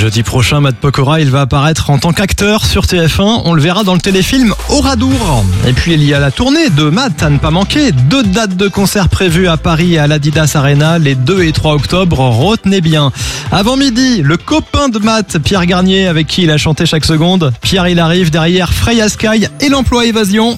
jeudi prochain, Matt Pokora, il va apparaître en tant qu'acteur sur TF1. On le verra dans le téléfilm Oradour. Et puis il y a la tournée de Matt à ne pas manquer. 2 dates de concert prévues à Paris et à l'Adidas Arena les 2 et 3 octobre. Retenez bien. Avant midi, le copain de Matt, Pierre Garnier, avec qui il a chanté chaque seconde. Pierre, il arrive derrière Freya Sky et l'emploi Évasion.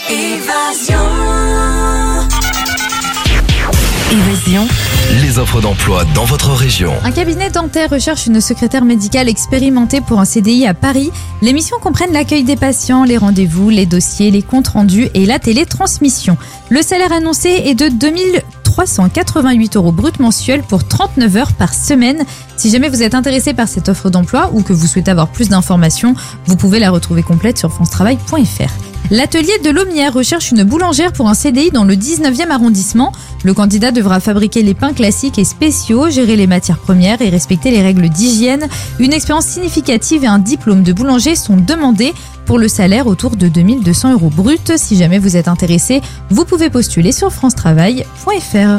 Évasion. Les offres d'emploi dans votre région. Un cabinet dentaire recherche une secrétaire médicale expérimentée pour un CDI à Paris. Les missions comprennent l'accueil des patients, les rendez-vous, les dossiers, les comptes rendus et la télétransmission. Le salaire annoncé est de 2388 € brut mensuels pour 39 heures par semaine. Si jamais vous êtes intéressé par cette offre d'emploi ou que vous souhaitez avoir plus d'informations, vous pouvez la retrouver complète sur francetravail.fr. L'atelier de l'Aumière recherche une boulangère pour un CDI dans le 19e arrondissement. Le candidat devra fabriquer les pains classiques et spéciaux, gérer les matières premières et respecter les règles d'hygiène. Une expérience significative et un diplôme de boulanger sont demandés pour le salaire autour de 2200 € brut. Si jamais vous êtes intéressé, vous pouvez postuler sur francetravail.fr.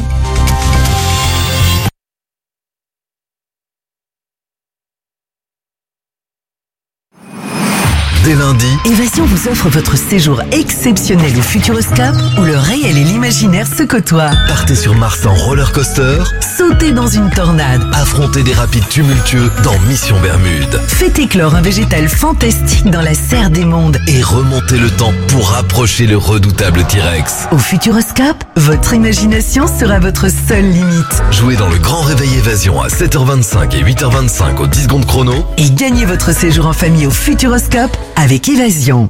Dès lundi, Évasion vous offre votre séjour exceptionnel au Futuroscope où le réel et l'imaginaire se côtoient. partez sur Mars en roller coaster, Sautez dans une tornade. affrontez des rapides tumultueux dans Mission Bermude Faites éclore un végétal fantastique dans la serre des mondes. et remontez le temps pour approcher le redoutable T-Rex. Au Futuroscope, votre imagination sera votre seule limite. Jouez dans le grand réveil Évasion à 7h25 et 8h25 au 10 secondes chrono. Et gagnez votre séjour en famille au Futuroscope avec Évasion.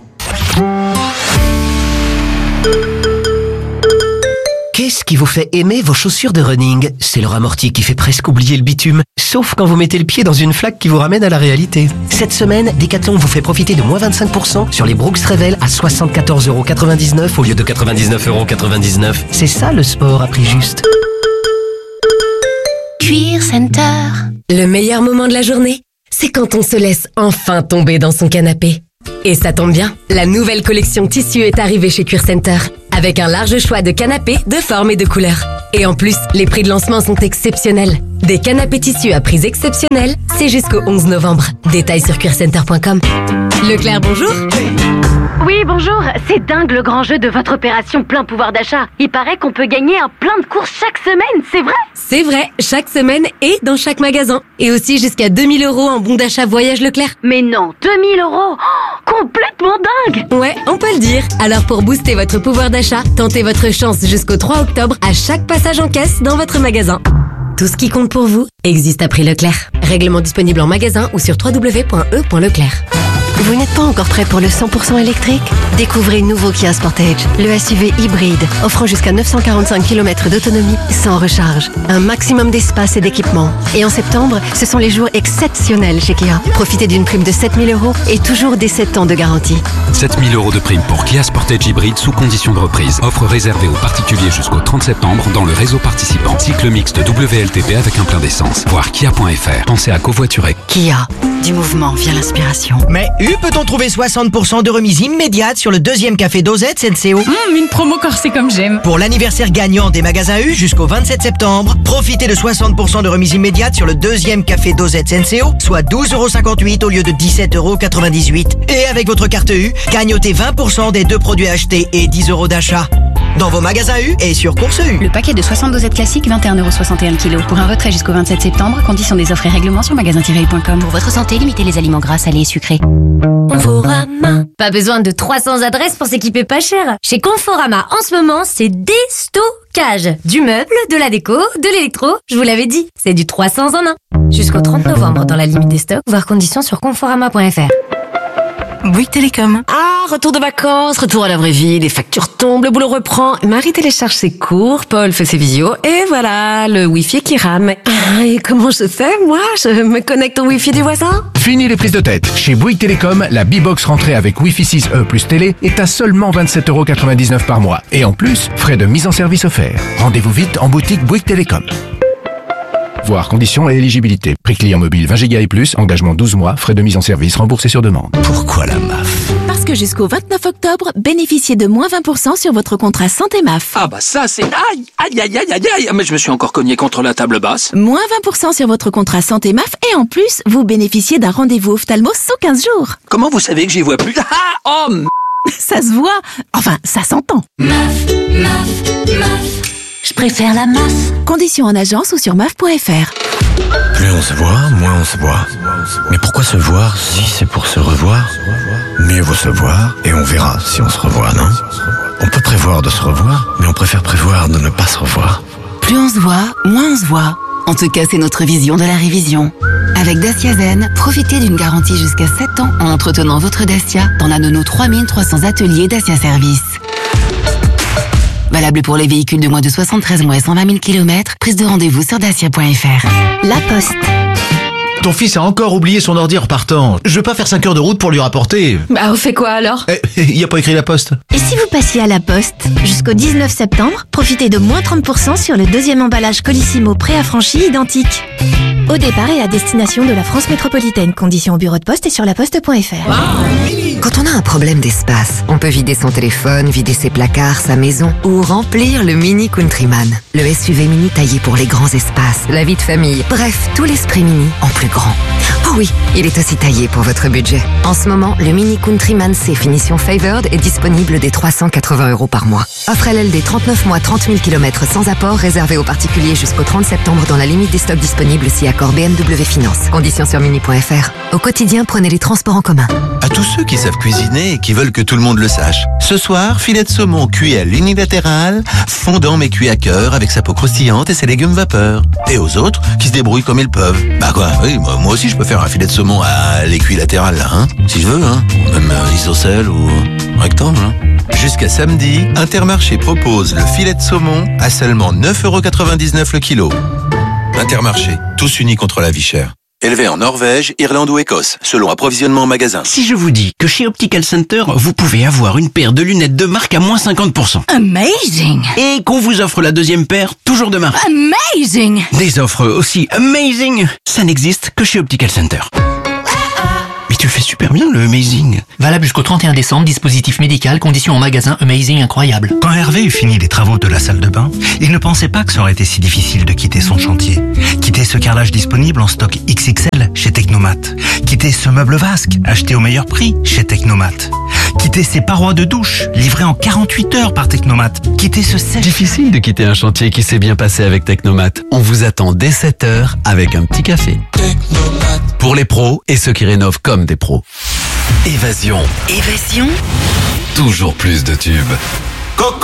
Qu'est-ce qui vous fait aimer vos chaussures de running? C'est leur amorti qui fait presque oublier le bitume, sauf quand vous mettez le pied dans une flaque qui vous ramène à la réalité. Cette semaine, Decathlon vous fait profiter de moins 25% sur les Brooks Revel à 74,99 € au lieu de 99,99 €. C'est ça le sport à prix juste. Cuir Center. Le meilleur moment de la journée, c'est quand on se laisse enfin tomber dans son canapé. Et ça tombe bien, la nouvelle collection tissu est arrivée chez Cuir Center, avec un large choix de canapés de formes et de couleurs. Et en plus, les prix de lancement sont exceptionnels. Des canapés tissus à prix exceptionnels, c'est jusqu'au 11 novembre. Détails sur cuircenter.com. Leclerc, bonjour. Oui, bonjour. C'est dingue le grand jeu de votre opération plein pouvoir d'achat. Il paraît qu'on peut gagner un plein de courses chaque semaine, c'est vrai? C'est vrai, chaque semaine et dans chaque magasin. Et aussi jusqu'à 2000 € en bon d'achat voyage Leclerc. Mais non, 2000 €. Complètement dingue. Ouais, on peut le dire. Alors pour booster votre pouvoir d'achat, tentez votre chance jusqu'au 3 octobre à chaque passage en caisse dans votre magasin. Tout ce qui compte pour vous existe à prix Leclerc. Règlement disponible en magasin ou sur www.e.leclerc. Vous n'êtes pas encore prêt pour le 100% électrique? Découvrez le nouveau Kia Sportage, le SUV hybride, offrant jusqu'à 945 km d'autonomie sans recharge. Un maximum d'espace et d'équipement. Et en septembre, ce sont les jours exceptionnels chez Kia. Profitez d'une prime de 7000 € et toujours des 7 ans de garantie. 7000 € de prime pour Kia Sportage hybride sous condition de reprise. Offre réservée aux particuliers jusqu'au 30 septembre dans le réseau participant. Cycle mixte WLTP avec un plein d'essence. Voir kia.fr. Pensez à covoiturer. Kia, du mouvement vient l'inspiration. Mais peut-on trouver 60% de remise immédiate sur le deuxième café Dosette Senseo? Une promo corsée comme j'aime. Pour l'anniversaire gagnant des magasins U jusqu'au 27 septembre, profitez de 60% de remise immédiate sur le deuxième café Dosette Senseo, soit 12,58 € au lieu de 17,98 €. Et avec votre carte U, gagnotez 20% des 2 produits achetés et 10 € d'achat. Dans vos magasins U et sur Course U. Le paquet de 60 dosettes classiques, 21,61 € kg. Pour un retrait jusqu'au 27 septembre, conditions des offres et règlements sur magasin-u.com. Pour votre santé, limitez les aliments gras, salés et sucrés. Conforama. Pas besoin de 300 adresses pour s'équiper pas cher. Chez Conforama, en ce moment, c'est déstockage. Du meuble, de la déco, de l'électro. Je vous l'avais dit, c'est du 300 en 1. Jusqu'au 30 novembre dans la limite des stocks, voir conditions sur conforama.fr. Bouygues Télécom. Ah, retour de vacances, retour à la vraie vie, les factures tombent, le boulot reprend, Marie télécharge ses cours, Paul fait ses visios, et voilà, le Wi-Fi qui rame. Ah, et comment je fais, moi? Je me connecte au Wi-Fi du voisin? Fini les prises de tête. Chez Bouygues Télécom, la B-Box rentrée avec Wi-Fi 6E plus télé est à seulement 27,99 € par mois. Et en plus, frais de mise en service offerts. Rendez-vous vite en boutique Bouygues Télécom. Voir conditions et éligibilité. Prix client mobile 20 Go et plus, engagement 12 mois, frais de mise en service remboursés sur demande. Pourquoi la MAF? Parce que jusqu'au 29 octobre, bénéficiez de moins 20% sur votre contrat santé MAF. Ah bah ça c'est... Aïe, aïe, aïe, aïe, aïe, aïe. Mais je me suis encore cogné contre la table basse. Moins 20% sur votre contrat santé MAF et Et en plus, vous bénéficiez d'un rendez-vous ophtalmo sous 15 jours. Comment vous savez que j'y vois plus? Ah, oh, Ça se voit. Enfin, ça s'entend. Je préfère la MAF. Conditions en agence ou sur maf.fr. Plus on se voit, moins on se voit. Mais pourquoi se voir si c'est pour se revoir? Mieux vaut se voir et on verra si on se revoit, non? On peut prévoir de se revoir, mais on préfère prévoir de ne pas se revoir. Plus on se voit, moins on se voit. En tout cas, c'est notre vision de la révision. Avec Dacia Zen, profitez d'une garantie jusqu'à 7 ans en entretenant votre Dacia dans l'un de nos 3300 ateliers Dacia Service. Valable pour les véhicules de moins de 73 mois et 120 000 km. Prise de rendez-vous sur dacia.fr. La Poste. Ton fils a encore oublié son ordi en repartant. Je veux pas faire 5 heures de route pour lui rapporter. Bah, on fait quoi alors? Il a pas écrit la poste. Et si vous passiez à la Poste? Jusqu'au 19 septembre, profitez de moins 30% sur le deuxième emballage Colissimo préaffranchi identique. Au départ et à destination de la France métropolitaine. Conditions au bureau de poste et sur laposte.fr. Quand on a un problème d'espace, on peut vider son téléphone, vider ses placards, sa maison ou remplir le Mini Countryman. Le SUV mini taillé pour les grands espaces, la vie de famille, bref, tout l'esprit mini en plus grand. Oh oui, il est aussi taillé pour votre budget. En ce moment, le Mini Countryman C finition Favored est disponible dès 380 € par mois. Offre LLD 39 mois, 30 000 km sans apport, réservé aux particuliers jusqu'au 30 septembre dans la limite des stocks disponibles si accord BMW Finance. Conditions sur mini.fr. Au quotidien, prenez les transports en commun. À tous ceux qui savent cuisiner et qui veulent que tout le monde le sache. Ce soir, filet de saumon cuit à l'unilatéral, fondant mais cuit à cœur avec sa peau croustillante et ses légumes vapeur. Et aux autres qui se débrouillent comme ils peuvent. Bah quoi, oui, moi aussi je peux faire un filet de saumon à l'équilatéral là, hein, si je veux, hein, ou même isocèle ou rectangle. Hein. Jusqu'à samedi, Intermarché propose le filet de saumon à seulement 9,99 € le kilo. Intermarché, tous unis contre la vie chère. Élevé en Norvège, Irlande ou Écosse, selon approvisionnement en magasin. Si je vous dis que chez Optical Center, vous pouvez avoir une paire de lunettes de marque à moins 50%. Amazing! Et qu'on vous offre la deuxième paire, toujours de marque. Amazing! Des offres aussi amazing, ça n'existe que chez Optical Center. Mais tu fais super bien le Amazing. Valable jusqu'au 31 décembre, dispositif médical, conditions en magasin, Amazing incroyable. Quand Hervé eut fini les travaux de la salle de bain, il ne pensait pas que ça aurait été si difficile de quitter son chantier. Quitter ce carrelage disponible en stock XXL chez Technomat. Quitter ce meuble vasque acheté au meilleur prix chez Technomat. Quitter ces parois de douche livrées en 48 heures par Technomat. Quitter ce sèche... Difficile de quitter un chantier qui s'est bien passé avec Technomat. On vous attend dès 7h avec un petit café. Technomat. Pour les pros et ceux qui rénovent comme des pros. Évasion. Évasion. Toujours plus de tubes. Coco.